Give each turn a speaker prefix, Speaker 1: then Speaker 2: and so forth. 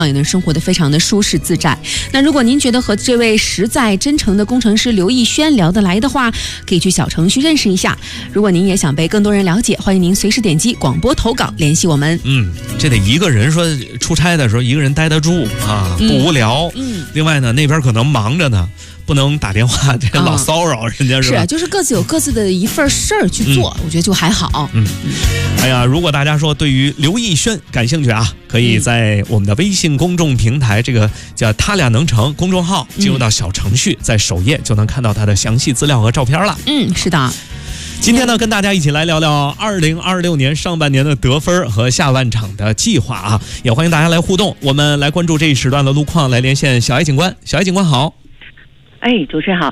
Speaker 1: 也能生活得非常的舒适自在。那如果您觉得和这位实在真诚的工程师刘逸轩聊得来的话，可以去小程序认识一下。如果您也想被更多人了解，欢迎您随时点击广播投稿联系我们。
Speaker 2: 这得一个人说出差的时候一个人待得住啊，不无聊。另外呢，那边可能忙着呢，不能打电话这老骚扰人家是吧？
Speaker 1: 是，就是各自有各自的一份事儿去做，我觉得就还好。
Speaker 2: 哎呀，如果大家说对于刘逸轩感兴趣啊，可以在我们的微信公众平台这个叫他俩能成公众号进入到小程序，在首页就能看到他的详细资料和照片了。
Speaker 1: 是的。
Speaker 2: 今天呢，跟大家一起来聊聊2026年上半年的得分和下半场的计划啊，也欢迎大家来互动。我们来关注这一时段的路况，来连线小艾警官。小艾警官好。
Speaker 3: 主持人好。